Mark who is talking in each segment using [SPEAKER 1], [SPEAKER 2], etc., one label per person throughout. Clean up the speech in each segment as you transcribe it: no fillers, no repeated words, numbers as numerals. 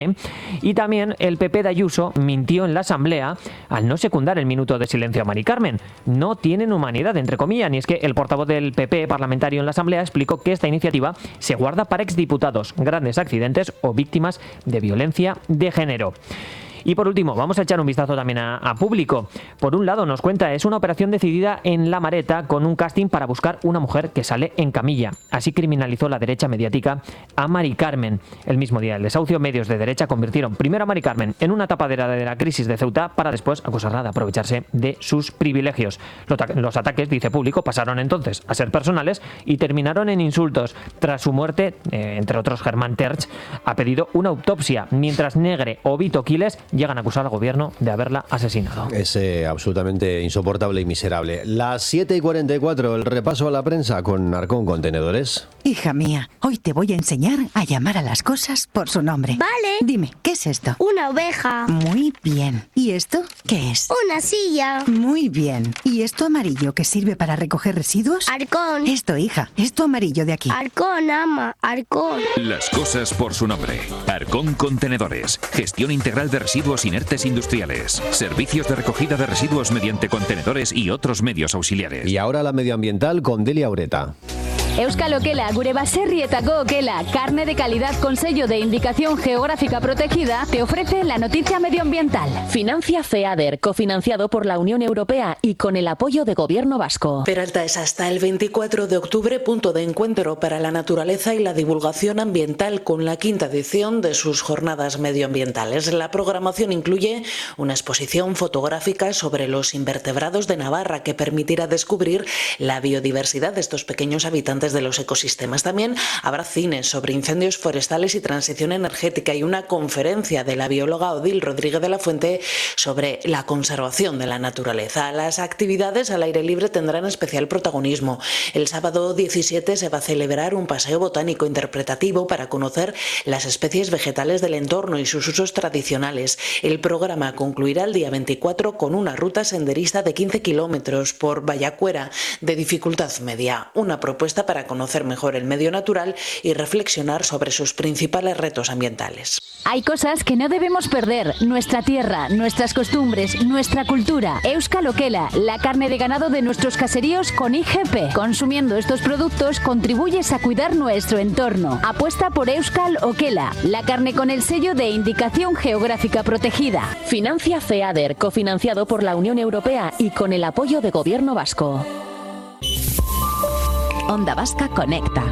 [SPEAKER 1] Y también el PP de Ayuso mintió en la Asamblea al no secundar el minuto de silencio a Mari Carmen. No tienen humanidad, entre comillas, ni es que el portavoz del PP parlamentario en la Asamblea explicó que esta iniciativa se guarda para exdiputados, grandes accidentes o víctimas de violencia de género. Y por último, vamos a echar un vistazo también a Público. Por un lado, nos cuenta, es una operación decidida en La Mareta con un casting para buscar una mujer que sale en camilla. Así criminalizó la derecha mediática a Mari Carmen. El mismo día del desahucio, medios de derecha convirtieron primero a Mari Carmen en una tapadera de la crisis de Ceuta para después acusarla de aprovecharse de sus privilegios. Los ataques, dice Público, pasaron entonces a ser personales y terminaron en insultos. Tras su muerte, entre otros Germán Terch, ha pedido una autopsia, mientras Negre o Vito Quiles llegan a acusar al gobierno de haberla asesinado.
[SPEAKER 2] Es absolutamente insoportable y miserable. Las 7:44, el repaso a la prensa con Arcón Contenedores.
[SPEAKER 3] Hija mía, hoy te voy a enseñar a llamar a las cosas por su nombre.
[SPEAKER 4] Vale.
[SPEAKER 3] Dime, ¿qué es esto?
[SPEAKER 4] Una oveja.
[SPEAKER 3] Muy bien. ¿Y esto qué es?
[SPEAKER 4] Una silla.
[SPEAKER 3] Muy bien. ¿Y esto amarillo que sirve para recoger residuos?
[SPEAKER 4] Arcón.
[SPEAKER 3] Esto, hija, esto amarillo de aquí.
[SPEAKER 4] Arcón, ama. Arcón.
[SPEAKER 5] Las cosas por su nombre. Arcón Contenedores. Gestión integral de residuos inertes industriales. Servicios de recogida de residuos mediante contenedores y otros medios auxiliares.
[SPEAKER 2] Y ahora la medioambiental con Delia Ureta.
[SPEAKER 6] Euskal Okela, gure baserrietako okela, carne de calidad con sello de indicación geográfica protegida, te ofrece la noticia medioambiental.
[SPEAKER 7] Financia FEADER, cofinanciado por la Unión Europea y con el apoyo de Gobierno vasco.
[SPEAKER 8] Peralta es hasta el 24 de octubre punto de encuentro para la naturaleza y la divulgación ambiental, con la 5ª edición de sus jornadas medioambientales. La programación incluye una exposición fotográfica sobre los invertebrados de Navarra que permitirá descubrir la biodiversidad de estos pequeños habitantes de los ecosistemas. También habrá cines sobre incendios forestales y transición energética y una conferencia de la bióloga Odil Rodríguez de la Fuente sobre la conservación de la naturaleza. Las actividades al aire libre tendrán especial protagonismo. El sábado 17 se va a celebrar un paseo botánico interpretativo para conocer las especies vegetales del entorno y sus usos tradicionales. El programa concluirá el día 24 con una ruta senderista de 15 kilómetros por Vallacuera de dificultad media. Una propuesta para conocer mejor el medio natural y reflexionar sobre sus principales retos ambientales.
[SPEAKER 6] Hay cosas que no debemos perder: nuestra tierra, nuestras costumbres, nuestra cultura. Euskal Okela, la carne de ganado de nuestros caseríos con IGP. Consumiendo estos productos contribuyes a cuidar nuestro entorno. Apuesta por Euskal Okela, la carne con el sello de indicación geográfica protegida.
[SPEAKER 7] Financia FEADER, cofinanciado por la Unión Europea y con el apoyo de Gobierno vasco.
[SPEAKER 9] Onda Vasca Conecta.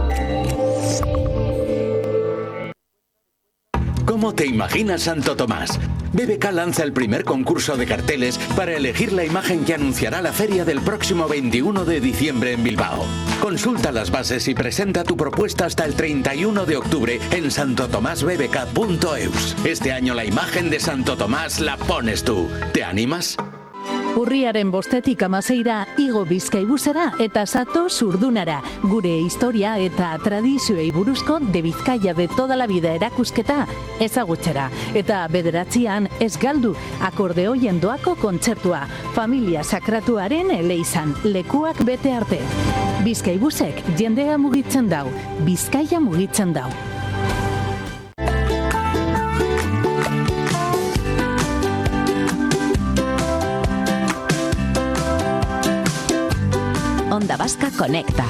[SPEAKER 10] ¿Cómo te imaginas Santo Tomás? BBK lanza el primer concurso de carteles para elegir la imagen que anunciará la feria del próximo 21 de diciembre en Bilbao. Consulta las bases y presenta tu propuesta hasta el 31 de octubre en santotomasbbk.eus. Este año la imagen de Santo Tomás la pones tú. ¿Te animas?
[SPEAKER 11] Urriaren 5 amaseira igo Bizkaibusera eta sato Zurdunara. Gure historia eta tradizioei buruzko de Bizkaia de toda la vida erakusketa ezagutzera. Eta 9 ez galdu akordeoien doako kontzertua. Familia sakratuaren eleizan, lekuak bete arte. Bizkaibusek jendea mugitzen dau, Bizkaia mugitzen dau.
[SPEAKER 9] Onda Vasca Conecta.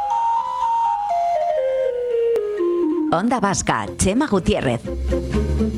[SPEAKER 9] Onda Vasca, Chema Gutiérrez.